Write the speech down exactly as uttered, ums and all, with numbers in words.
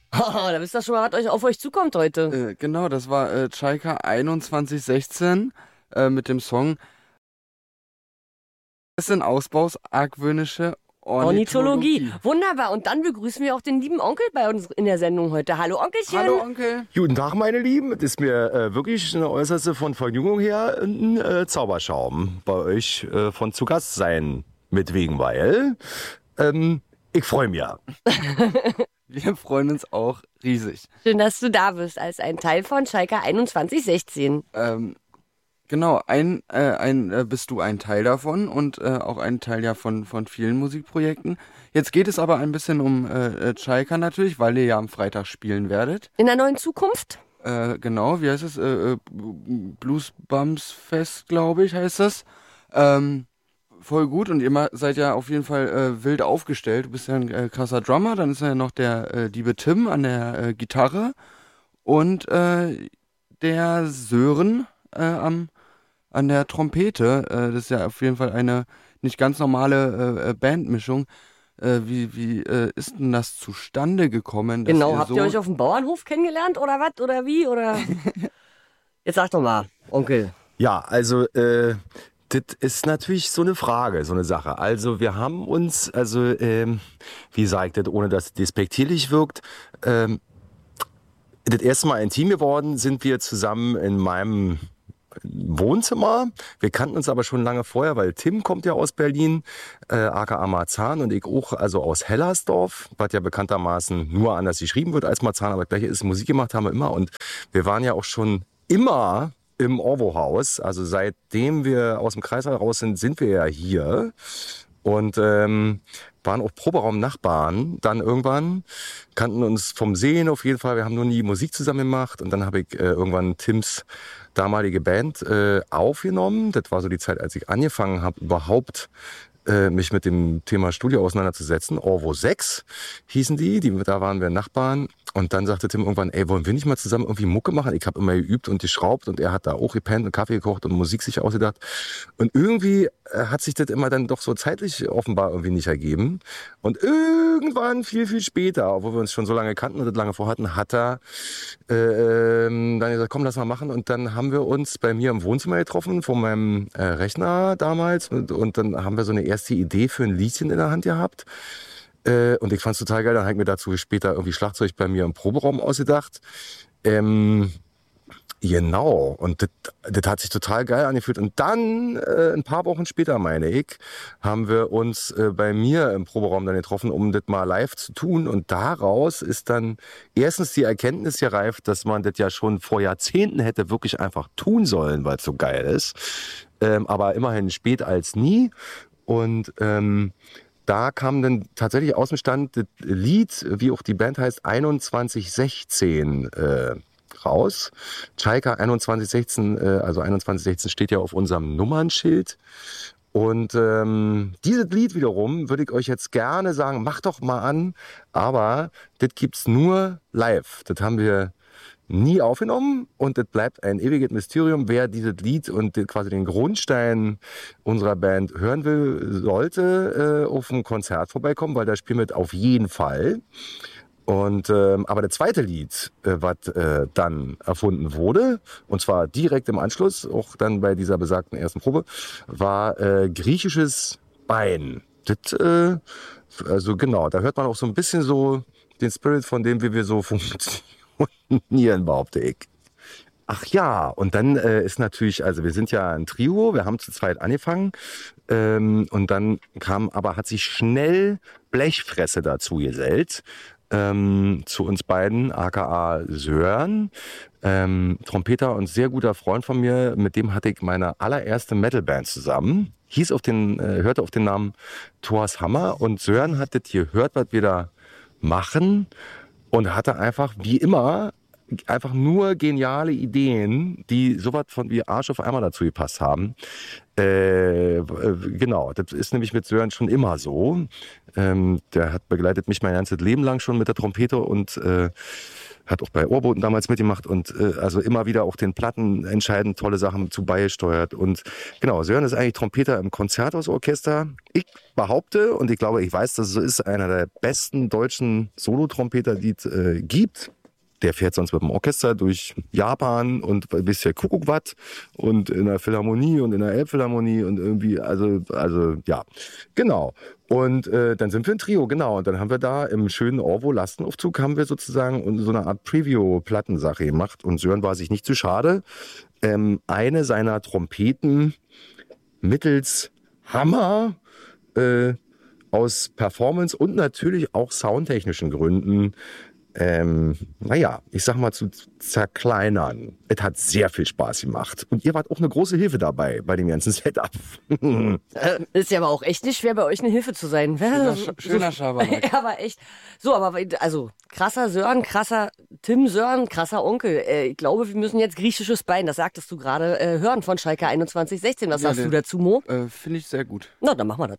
Da wisst ihr schon mal, was euch auf euch zukommt heute. Äh, genau, das war äh, Chaika einundzwanzig sechzehn äh, mit dem Song Es sind ausbausargwöhnische Ornithologie. Ornithologie. Wunderbar. Und dann begrüßen wir auch den lieben Onkel bei uns in der Sendung heute. Hallo Onkelchen. Hallo Onkel. Guten Tag, meine Lieben. Es ist mir äh, wirklich eine äußerste von Vergnügung her ein äh, Zauberschaum bei euch äh, von zu Gast sein mit wegen, weil ähm, ich freue mich. Wir freuen uns auch riesig. Schön, dass du da bist, als ein Teil von Schalke einundzwanzig sechzehn. Ähm, genau, ein, äh, ein äh, bist du ein Teil davon und äh, auch ein Teil ja von, von vielen Musikprojekten. Jetzt geht es aber ein bisschen um äh, Chaika natürlich, weil ihr ja am Freitag spielen werdet. In der neuen Zukunft? Äh, genau, wie heißt es? Äh, äh, Blues Bums Fest, glaube ich, heißt das. Ähm, voll gut und ihr ma- seid ja auf jeden Fall äh, wild aufgestellt. Du bist ja ein äh, krasser Drummer, dann ist ja noch der äh, liebe Tim an der äh, Gitarre und äh, der Sören äh, am, an der Trompete. Äh, das ist ja auf jeden Fall eine nicht ganz normale äh, äh, Bandmischung. Äh, wie wie äh, ist denn das zustande gekommen, dass Genau, ihr habt so... ihr euch auf dem Bauernhof kennengelernt oder was? Oder wie? Oder? Jetzt sag doch mal, Onkel. Ja, also äh, das ist natürlich so eine Frage, so eine Sache. Also wir haben uns, also ähm, wie sagt das, ohne dass es despektierlich wirkt, ähm, das erste Mal intim geworden sind wir zusammen in meinem Wohnzimmer. Wir kannten uns aber schon lange vorher, weil Tim kommt ja aus Berlin, äh, aka Marzahn, und ich auch, also aus Hellersdorf, was ja bekanntermaßen nur anders geschrieben wird als Marzahn, aber gleich ist. Musik gemacht haben wir immer und wir waren ja auch schon immer im Orwo-Haus. Also seitdem wir aus dem Kreis raus sind, sind wir ja hier. Und ähm, waren auch Proberaum-Nachbarn. Dann irgendwann kannten uns vom Sehen auf jeden Fall. Wir haben nur nie Musik zusammen gemacht. Und dann habe ich äh, irgendwann Tims damalige Band äh, aufgenommen. Das war so die Zeit, als ich angefangen habe, überhaupt äh, mich mit dem Thema Studio auseinanderzusetzen. Orwo sechs hießen die. die. Da waren wir Nachbarn. Und dann sagte Tim irgendwann, ey, wollen wir nicht mal zusammen irgendwie Mucke machen? Ich habe immer geübt und geschraubt und er hat da auch gepennt und Kaffee gekocht und Musik sich ausgedacht. Und irgendwie äh, hat sich das immer dann doch so zeitlich offenbar irgendwie nicht ergeben. Und irgendwann, viel, viel später, obwohl wir uns schon so lange kannten und das lange vorhatten, hat er äh, ähm, dann gesagt, komm, lass mal machen. Und dann haben wir uns bei mir im Wohnzimmer getroffen, vor meinem äh, Rechner damals. Und, und dann haben wir so eine erste Idee für ein Liedchen in der Hand gehabt. Äh, und ich fand's total geil. Dann habe ich mir dazu später irgendwie Schlagzeug bei mir im Proberaum ausgedacht. Ähm, genau. Und das, das hat sich total geil angefühlt. Und dann, äh, ein paar Wochen später, meine ich, haben wir uns äh, bei mir im Proberaum dann getroffen, um das mal live zu tun. Und daraus ist dann erstens die Erkenntnis gereift, dass man das ja schon vor Jahrzehnten hätte wirklich einfach tun sollen, weil es so geil ist. Ähm, aber immerhin spät als nie. Und ähm, da kam dann tatsächlich aus dem Stand das Lied, wie auch die Band heißt, einundzwanzig sechzehn äh, raus. Chaika einundzwanzig sechzehn, äh, also einundzwanzig sechzehn steht ja auf unserem Nummernschild. Und ähm, dieses Lied wiederum würde ich euch jetzt gerne sagen, macht doch mal an, aber das gibt's nur live. Das haben wir nie aufgenommen und das bleibt ein ewiges Mysterium. Wer dieses Lied und den, quasi den Grundstein unserer Band hören will, sollte äh, auf ein Konzert vorbeikommen, weil da spielen wir auf jeden Fall. Und ähm, aber das zweite Lied, äh, was äh, dann erfunden wurde, und zwar direkt im Anschluss, auch dann bei dieser besagten ersten Probe, war äh, Griechisches Bein. Das, äh, also genau, da hört man auch so ein bisschen so den Spirit von dem, wie wir so funktionieren. Nieren, behaupte ich. Ach ja, und dann äh, ist natürlich, also wir sind ja ein Trio, wir haben zu zweit angefangen ähm, und dann kam, aber hat sich schnell Blechfresse dazu gesellt ähm, zu uns beiden, aka Sören, ähm, Trompeter und sehr guter Freund von mir, mit dem hatte ich meine allererste Metalband zusammen. Hieß auf den, äh, hörte auf den Namen Thors Hammer und Sören hat das gehört, was wir da machen. Und hatte einfach, wie immer, einfach nur geniale Ideen, die sowas von wie Arsch auf einmal dazu gepasst haben. Äh, genau, das ist nämlich mit Sören schon immer so. Ähm, der hat begleitet mich mein ganzes Leben lang schon mit der Trompete und äh, hat auch bei Ohrboten damals mitgemacht und äh, also immer wieder auch den Platten entscheidend tolle Sachen zu beigesteuert. Und genau, Sören ist eigentlich Trompeter im Konzerthausorchester. Ich behaupte, und ich glaube, ich weiß, dass es so ist, einer der besten deutschen Solotrompeter, die es äh, gibt. Der fährt sonst mit dem Orchester durch Japan und ein bisschen Kuckuck-Watt und in der Philharmonie und in der Elbphilharmonie und irgendwie, also, also ja, genau. Und äh, dann sind wir ein Trio, genau. Und dann haben wir da im schönen Orvo-Lastenaufzug haben wir sozusagen so eine Art Preview-Plattensache gemacht. Und Sören war sich nicht zu schade, ähm, eine seiner Trompeten mittels Hammer äh, aus Performance und natürlich auch soundtechnischen Gründen Ähm, naja, ich sag mal zu zerkleinern. Es hat sehr viel Spaß gemacht. Und ihr wart auch eine große Hilfe dabei bei dem ganzen Setup. Äh, ist ja aber auch echt nicht schwer, bei euch eine Hilfe zu sein. Schöner, Sch- schöner Schabernack. Ja, aber echt. So, aber also krasser Sören, krasser Tim Sören, krasser Onkel. Äh, ich glaube, wir müssen jetzt griechisches Bein, das sagtest du gerade, äh, hören von Schalke einundzwanzig sechzehn. Was Ja, sagst der- du dazu, Mo? Äh, Finde ich sehr gut. Na, dann machen wir das.